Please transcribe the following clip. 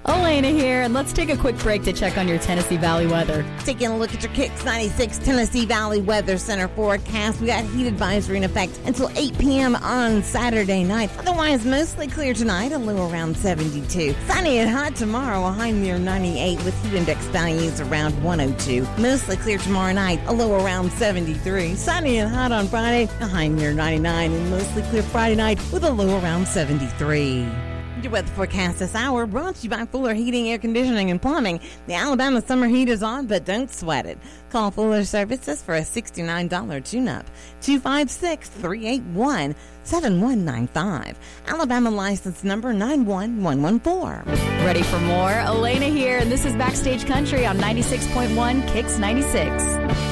Elena here, and let's take a quick break to check on your Tennessee Valley weather. Taking a look at your Kicks 96 Tennessee Valley Weather Center forecast. We got heat advisory in effect until 8 p.m. on Saturday night. Otherwise, mostly clear tonight, a low around 72. Sunny and hot tomorrow, a high near 98 with heat index values around 102. Mostly clear tomorrow night, a low around 73. Sunny and hot on Friday, a high near 99, and mostly clear Friday night with a low around 73. Your weather forecast this hour brought to you by Fuller Heating, Air Conditioning, and Plumbing. The Alabama summer heat is on, but don't sweat it. Call Fuller Services for a $69 tune-up. 256-381-7195. Alabama license number 91114. Ready for more? Elena here, and this is Backstage Country on 96.1 Kicks 96.